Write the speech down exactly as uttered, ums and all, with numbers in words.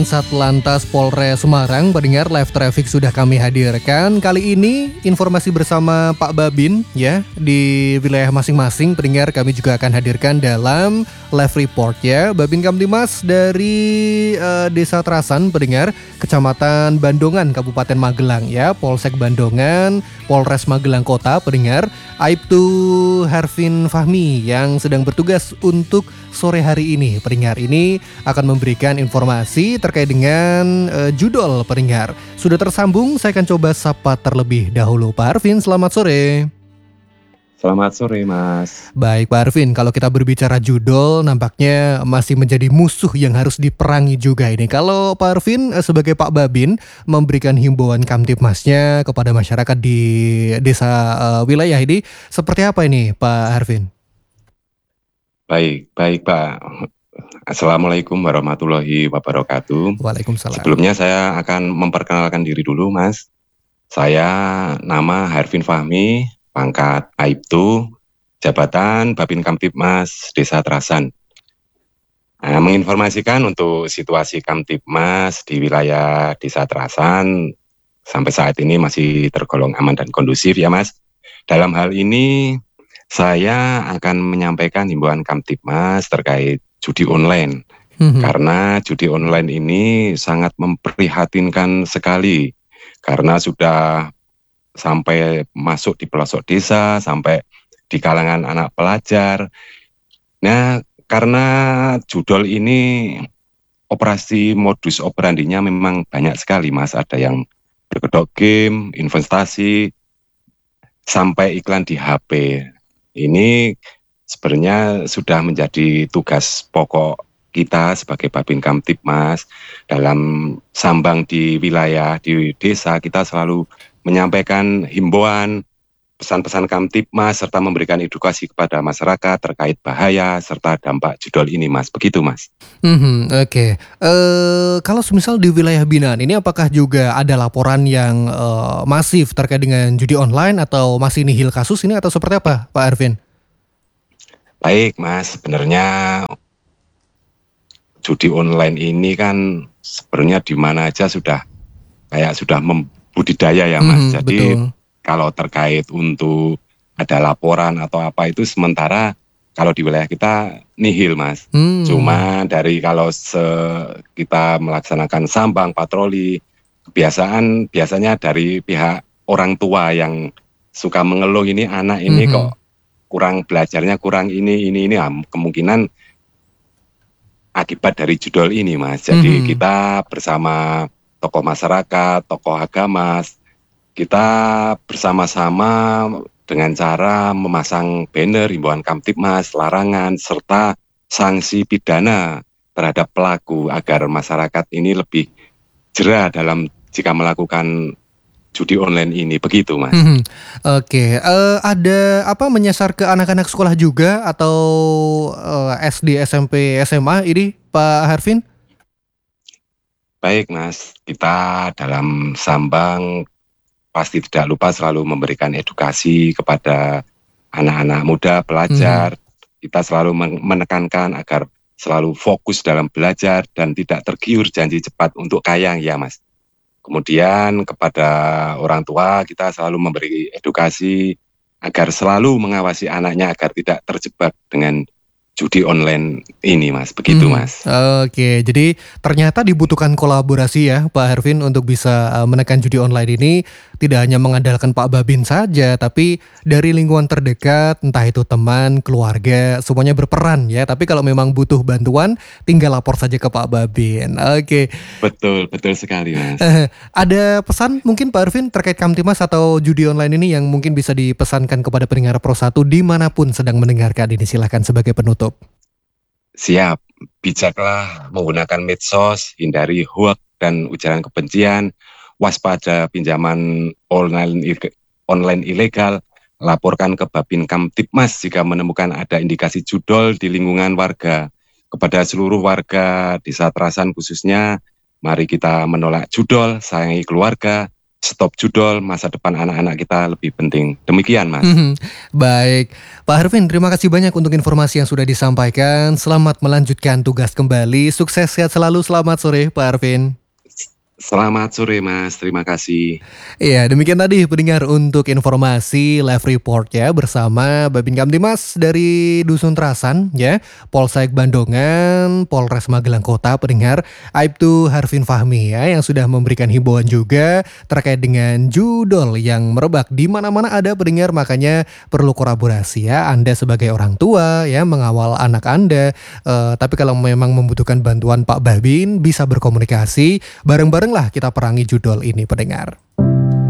Satlantas Polres Semarang, pendengar live traffic sudah kami hadirkan. Kali ini informasi bersama Pak Babin ya di wilayah masing-masing. Pendengar kami juga akan hadirkan dalam live report ya. Babin Kamtimas dari uh, Desa Trasan, pendengar, Kecamatan Bandongan, Kabupaten Magelang ya. Polsek Bandongan, Polres Magelang Kota, pendengar. Aibtu Harvin Fahmi yang sedang bertugas untuk sore hari ini. Pendengar ini akan memberikan informasi terkait dengan uh, judul, pendengar. Sudah tersambung, saya akan coba sapa terlebih dahulu. Pak Harvin, selamat sore. Selamat sore, Mas. Baik, Pak Harvin, kalau kita berbicara judul, nampaknya masih menjadi musuh yang harus diperangi juga ini. Kalau Pak Harvin sebagai Pak Babin memberikan himbauan Kamtibmasnya kepada masyarakat di desa uh, wilayah ini, seperti apa ini, Pak Harvin? Baik, baik Pak. Assalamualaikum warahmatullahi wabarakatuh. Waalaikumsalam. Sebelumnya saya akan memperkenalkan diri dulu, Mas. Saya nama Harvin Fahmi, pangkat Aibtu, jabatan Babin Kamtibmas Desa Trasan. Nah, menginformasikan untuk situasi Kamtibmas di wilayah Desa Trasan sampai saat ini masih tergolong aman dan kondusif ya, Mas. Dalam hal ini saya akan menyampaikan himbauan Kamtibmas terkait judi online. Mm-hmm. Karena judi online ini sangat memprihatinkan sekali. Karena sudah sampai masuk di pelosok desa, sampai di kalangan anak pelajar. Nah, karena judol ini operasi modus operandinya memang banyak sekali, Mas. Ada yang berkedok game, investasi, sampai iklan di H P. Ini sebenarnya sudah menjadi tugas pokok kita sebagai Babin Kamtibmas dalam sambang di wilayah, di desa. Kita selalu menyampaikan himbauan, pesan-pesan Kamtibmas, serta memberikan edukasi kepada masyarakat terkait bahaya serta dampak judol ini, Mas. Begitu, Mas. Mm-hmm, Oke, okay. uh, kalau semisal di wilayah binaan ini, apakah juga ada laporan yang uh, masif terkait dengan judi online atau masih nihil kasus ini atau seperti apa, Pak Harvin? Baik, Mas. Sebenarnya judi online ini kan sebenarnya di mana aja sudah kayak sudah membudidaya ya, Mas. Mm, Jadi betul. Kalau terkait untuk ada laporan atau apa itu sementara kalau di wilayah kita nihil, Mas. Hmm. Cuma dari kalau se kita melaksanakan sambang patroli, kebiasaan biasanya dari pihak orang tua yang suka mengeluh ini anak ini hmm. kok kurang belajarnya, kurang ini ini ini nah, kemungkinan akibat dari judul ini, Mas. Jadi hmm. kita bersama tokoh masyarakat, tokoh agama, kita bersama-sama dengan cara memasang banner, himbauan Kamtibmas, larangan, serta sanksi pidana terhadap pelaku agar masyarakat ini lebih jera dalam jika melakukan judi online ini. Begitu, Mas. Hmm, Oke, okay. uh, ada apa menyasar ke anak-anak sekolah juga atau uh, S D, S M P, S M A ini, Pak Harvin? Baik, Mas. Kita dalam sambang pasti tidak lupa selalu memberikan edukasi kepada anak-anak muda, pelajar. Hmm. Kita selalu menekankan agar selalu fokus dalam belajar dan tidak tergiur janji cepat untuk kaya, ya, Mas. Kemudian kepada orang tua kita selalu memberi edukasi agar selalu mengawasi anaknya agar tidak terjebak dengan judi online ini, Mas. Begitu, hmm, Mas. Oke, jadi ternyata dibutuhkan kolaborasi ya, Pak Harvin, untuk bisa uh, menekan judi online ini. Tidak hanya mengandalkan Pak Babin saja, tapi dari lingkungan terdekat, entah itu teman, keluarga, semuanya berperan ya. Tapi kalau memang butuh bantuan, tinggal lapor saja ke Pak Babin. Oke. Betul, betul sekali, Mas. Ada pesan mungkin Pak Harvin terkait Kamtibmas atau judi online ini yang mungkin bisa dipesankan kepada pendengar Pro satu dimanapun sedang mendengarkan ini, silahkan sebagai penutup. Siap, bijaklah menggunakan medsos, hindari hoax dan ujaran kebencian, waspada pinjaman online online ilegal, laporkan ke Babin Kamtibmas jika menemukan ada indikasi judol di lingkungan warga. Kepada seluruh warga Desa Trasan khususnya, mari kita menolak judol, sayangi keluarga, stop judol, masa depan anak-anak kita lebih penting. Demikian, Mas. Mhm. Baik, Pak Harvin, terima kasih banyak untuk informasi yang sudah disampaikan. Selamat melanjutkan tugas kembali. Sukses, sehat selalu. Selamat sore, Pak Harvin. Selamat sore, Mas. Terima kasih. Iya, demikian tadi pendengar untuk informasi live report ya bersama Babin Kamtimas dari Dusun Terasan ya, Polsek Bandongan, Polres Magelang Kota pendengar, Aibtu Harvin Fahmi ya yang sudah memberikan himbauan juga terkait dengan judol yang merebak di mana-mana ada pendengar, makanya perlu kolaborasi ya Anda sebagai orang tua ya mengawal anak Anda. Eh, tapi kalau memang membutuhkan bantuan Pak Babin bisa berkomunikasi bareng-bareng lah kita perangi judol ini pendengar.